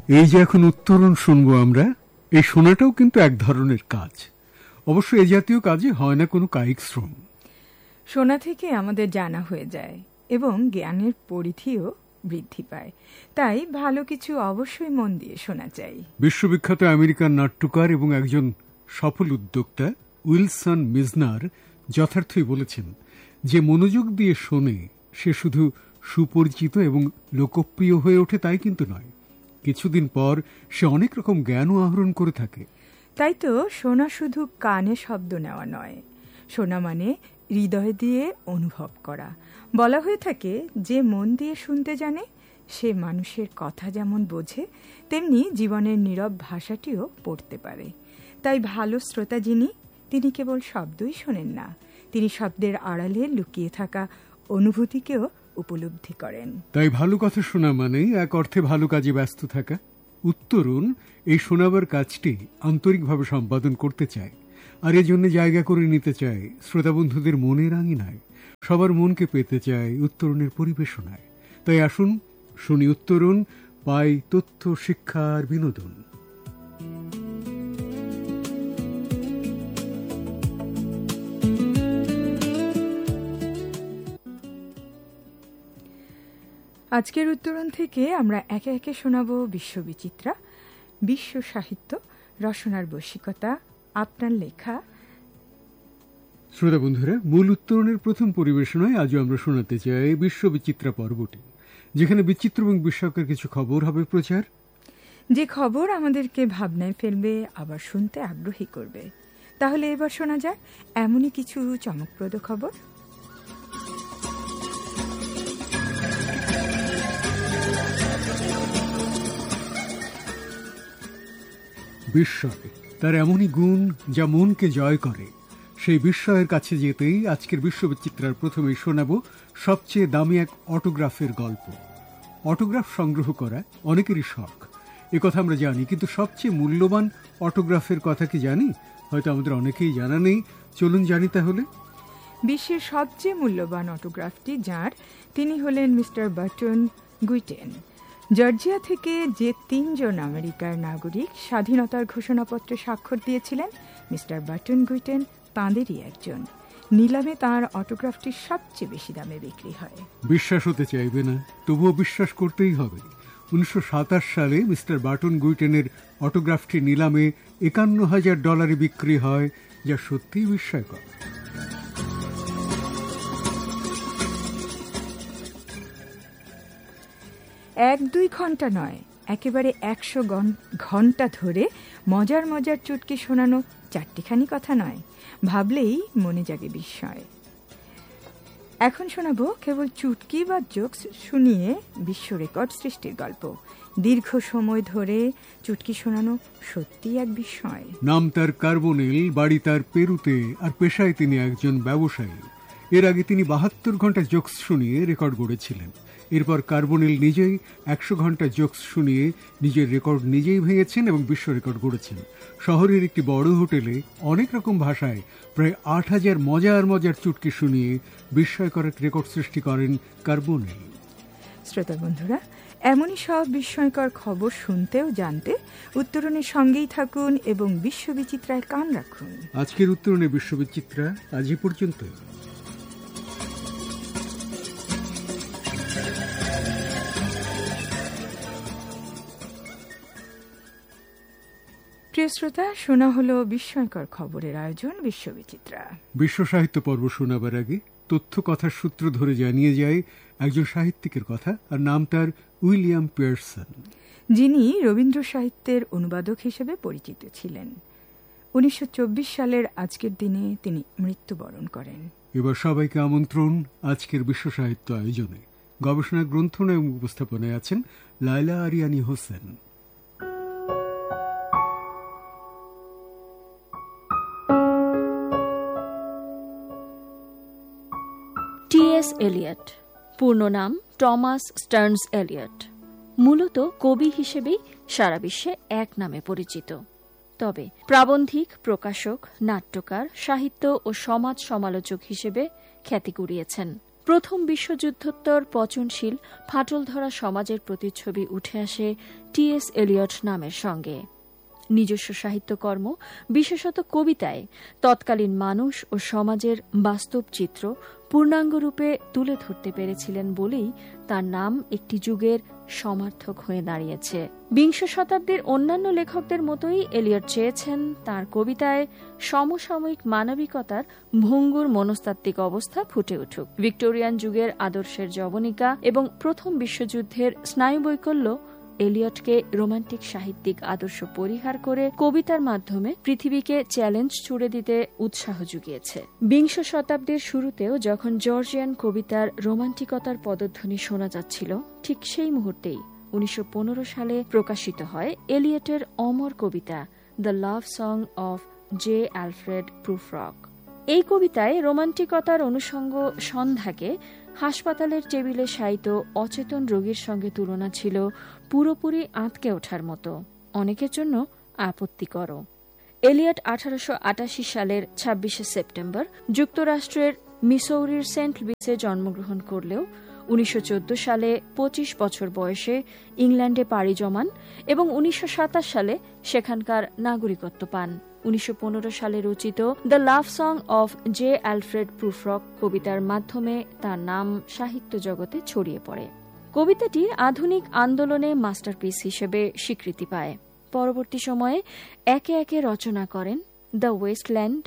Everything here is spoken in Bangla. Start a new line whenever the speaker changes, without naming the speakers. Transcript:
এই যে এখন উত্তরণ শুনবো আমরা, এই শোনাটাও কিন্তু এক ধরনের কাজ। অবশ্য এ জাতীয় কাজে হয় না কোনো কায়িক শ্রম।
শোনা থেকে আমাদের জানা হয়ে যায় এবং জ্ঞানের পরিধিও বৃদ্ধি পায়। তাই ভালো কিছু অবশ্যই মন দিয়ে শোনা চাই।
বিশ্ববিখ্যাত আমেরিকান নাট্যকার এবং একজন সফল উদ্যোক্তা উইলসন মিজনার যথার্থই বলেছেন, যে মনোযোগ দিয়ে শোনে সে শুধু সুপরিচিত এবং লোকপ্রিয় হয়ে ওঠে তাই কিন্তু নয়, কিছুদিন পর সে অনেক রকম জ্ঞানও আহরণ করে থাকে।
তাই তো শোনা শুধু কানে শব্দ নেওয়া নয়, শোনা মানে হৃদয় দিয়ে অনুভব করা। বলা হয়ে থাকে, যে মন দিয়ে শুনতে জানে সে মানুষের কথা যেমন বোঝে, তেমনি জীবনের নীরব ভাষাটিও পড়তে পারে। তাই ভালো শ্রোতা যিনি, তিনি কেবল শব্দই শোনেন না, তিনি শব্দের আড়ালে লুকিয়ে থাকা অনুভূতিকেও উপলব্ধি করেন।
তাই ভালো কথা শোনা মানে এক অর্থে ভালো কাজে ব্যস্ত থাকা। উত্তরণ এই শোনাবার কাজটি আন্তরিকভাবে সম্পাদন করতে চায়, আর এজন্য জায়গা করে নিতে চায় শ্রোতাবন্ধুদের মনের আঙিনায়, সবার মনকে পেতে চায় উত্তরণের পরিবেশনায়। তাই আসুন শুনি উত্তরণ, পাই তথ্য, শিক্ষা আর বিনোদন।
আজকের উত্তরণ থেকে আমরা একে একে শোনাব বিশ্ববিচিত্রা, বিশ্ব সাহিত্য, রসনার বৈশিকতা, আপনার লেখা।
শ্রোতা বন্ধুরা, মূল উত্তরণের প্রথম পরিবেশনায় আজও আমরা শোনাতে চাই বিশ্ববিচিত্রা পর্বটি, যেখানে বিচিত্র এবং বিস্ময়কর কিছু খবর হবে প্রচার,
যে খবর আমাদেরকে ভাবনায় ফেলবে, আবার শুনতে আগ্রহী করবে। তাহলে এবার শোনা যায় এমনই কিছু চমকপ্রদ খবর।
বিস্ময় তার এমনই গুণ যা মনকে জয় করে। সেই বিস্ময়ের কাছে যেতেই আজকের বিশ্ববিচিত্রার প্রথমে শোনাব সবচেয়ে দামি এক অটোগ্রাফের গল্প। অটোগ্রাফ সংগ্রহ করা অনেকেরই শখ, একথা আমরা জানি, কিন্তু সবচেয়ে মূল্যবান অটোগ্রাফের কথা কি জানি? হয়তো আমাদের অনেকেই জানা নেই। চলুন জানি তাহলে।
বিশ্বের সবচেয়ে মূল্যবান অটোগ্রাফটি যার, তিনি হলেন মিস্টার বার্টন গুইটেন। জর্জিয়া থেকে যে 3 জন আমেরিকার নাগরিক স্বাধীনতার ঘোষণাপত্রে স্বাক্ষর দিয়েছিলেন, মিস্টার বার্টন গুইটেন তাঁদেরই একজন। নিলামে তাঁর অটোগ্রাফটি সবচেয়ে বেশি দামে বিক্রি হয়।
বিশ্বাস হতে চাইবে না, তবুও বিশ্বাস করতেই হবে। 1927 সালে মিস্টার বার্টন গুইটেনের অটোগ্রাফটি নিলামে $51,000 বিক্রি হয়, যা সত্যিই বিস্ময়কর।
1-2 ঘন্টা নয়, একেবারে 100 ঘন্টা ধরে মজার মজার চুটকি শোনানো 4টিখানি কথা নয়, ভাবলেই মনে জাগে বিস্ময়। এখন শোনাবো কেবল চুটকি বা জোকস শুনিয়ে বিশ্ব রেকর্ড সৃষ্টির গল্প। দীর্ঘ সময় ধরে চুটকি শোনানো সত্যি এক বিস্ময়।
নাম তার কার্বনেল, বাড়ি তার পেরুতে, আর পেশায় তিনি একজন ব্যবসায়ী। এর আগে তিনি 72 ঘন্টা জোকস শুনিয়ে রেকর্ড গড়েছিলেন। এরপর কার্বনেল নিজেই 100 ঘন্টা জোকস শুনিয়ে নিজের রেকর্ড নিজেই ভেঙেছেন এবং বিশ্ব রেকর্ড গড়েছেন। শহরের একটি বড় হোটেলে অনেক রকম ভাষায় প্রায় 8000 মজার চুটকি শুনিয়ে বিস্ময়কর এক রেকর্ড সৃষ্টি করেন কার্বনেল।
শ্রোতা বন্ধুরা, এমনই সব বিস্ময়কর খবর শুনতে ও জানতে উত্তরণের সঙ্গেই থাকুন এবং বিশ্ববিচিত্রায় কান রাখুন।
আজকের উত্তরণে বিশ্ববিচিত্রা আজই পর্যন্ত।
প্রিয় শ্রোতা, শোনা হলো বিস্ময়কর খবরের আয়োজন বিশ্ববিচিত্রা।
বিশ্ব সাহিত্য পর্ব শোনাবার আগে তথ্য কথার সূত্র ধরে জানিয়ে যায় একজন সাহিত্যিকের কথা, আর নাম তার উইলিয়াম পিয়ারসন,
যিনি রবীন্দ্র সাহিত্যের অনুবাদক হিসেবে পরিচিত ছিলেন। 1924 সালের আজকের দিনে তিনি মৃত্যুবরণ করেন।
এবার সবাইকে আমন্ত্রণ আজকের বিশ্ব সাহিত্য আয়োজনে। গবেষণা, গ্রন্থনা এবং উপস্থাপনায় আছেন লায়লা আরিয়ানি হোসেন।
টি.এস. এলিয়ট, পূর্ণ নাম টমাস স্টার্নস এলিয়ট, মূলত কবি হিসেবেই সারা বিশ্বে এক নামে পরিচিত। তবে প্রাবন্ধিক, প্রকাশক, নাট্যকার, সাহিত্য ও সমাজ সমালোচক হিসেবে খ্যাতি কুড়িয়েছেন। প্রথম বিশ্বযুদ্ধোত্তর পচনশীল ফাটল ধরা সমাজের প্রতিচ্ছবি উঠে আসে টি.এস. এলিয়ট নামের সঙ্গে। নিজস্ব সাহিত্যকর্ম, বিশেষত কবিতায় তৎকালীন মানুষ ও সমাজের বাস্তব চিত্র পূর্ণাঙ্গরূপে তুলে ধরতে পেরেছিলেন বলেই তার নাম একটি যুগের সমার্থক হয়ে দাঁড়িয়েছে। বিংশ শতাব্দীর অন্যান্য লেখকদের মতোই এলিয়ট চেয়েছেন তাঁর কবিতায় সমসাময়িক মানবিকতার ভঙ্গুর মনস্তাত্ত্বিক অবস্থা ফুটে উঠুক। ভিক্টোরিয়ান যুগের আদর্শের যবনিকা এবং প্রথম বিশ্বযুদ্ধের স্নায়ুবৈকল্য এলিয়টকে রোমান্টিক সাহিত্যিক আদর্শ পরিহার করে কবিতার মাধ্যমে পৃথিবীকে চ্যালেঞ্জ ছুড়ে দিতে উৎসাহ জুগিয়েছে। বিংশ শতাব্দীর শুরুতেও যখন জর্জিয়ান কবিতার রোমান্টিকতার পদধ্বনি শোনা যাচ্ছিল, ঠিক সেই মুহূর্তেই 1915 সালে প্রকাশিত হয় এলিয়টের অমর কবিতা the love song of J. Alfred প্রুফ্রক। এই কবিতায় রোমান্টিকতার অনুষঙ্গ সন্ধ্যাকে হাসপাতালের টেবিলে শায়িত অচেতন রোগীর সঙ্গে তুলনা ছিল পুরোপুরি আঁতকে ওঠার মতো, অনেকের জন্য আপত্তিকর। এলিয়ট 1888 সালের 26শে সেপ্টেম্বর যুক্তরাষ্ট্রের মিসৌরির সেন্ট লুইসে জন্মগ্রহণ করলেও 1914 সালে 25 বছর বয়সে ইংল্যান্ডে পাড়ি জমান এবং 1927 সালে সেখানকার নাগরিকত্ব পান। 1915 সালে রচিত the love song of J. Alfred প্রুফ্রক কবিতার মাধ্যমে তার নাম সাহিত্য জগতে ছড়িয়ে পড়ে। কবিতাটি আধুনিক আন্দোলনে মাস্টারপিস হিসেবে স্বীকৃতি পায়। পরবর্তী সময়ে একে একে রচনা করেন দ্য ওয়েস্টল্যান্ড,